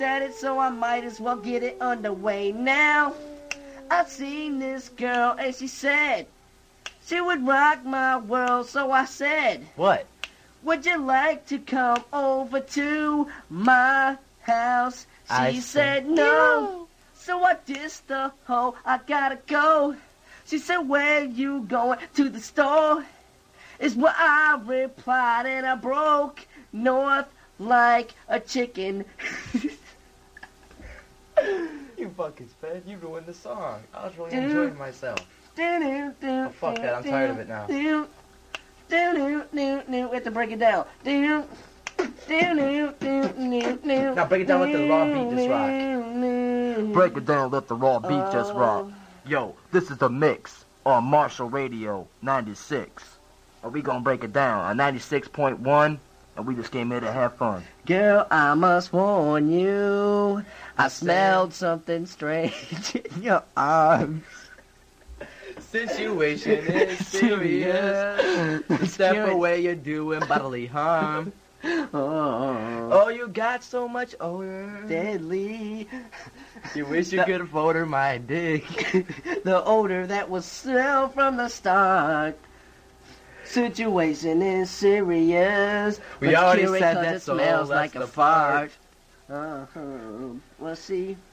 Said it, so I might as well get it underway now. I seen this girl and she said she would rock my world, so I said, What? would you like to come over to my house? She said no. So I dissed the hoe, I gotta go. She said, where you going? To the store? Is what I replied, and I broke north like a chicken. You fucking sped. You ruined the song. I was really enjoying myself. Oh, fuck that. I'm tired of it now. We have to break it down. Now break it down, let the raw beat just rock. Break it down, let the raw beat just rock. Yo, this is the mix on Marshall Radio 96. Are we gonna break it down on 96.1? And we just came here to have fun. Girl, I must warn you, I smelled something strange in your arms. Situation is serious. Step away, you're doing bodily harm. Oh, you got so much odor. Deadly. You wish you could odor my dick. The odor that was smelled from the start. Situation is serious. We already said that, that, it so smells that's like a the fart. part. Well, see,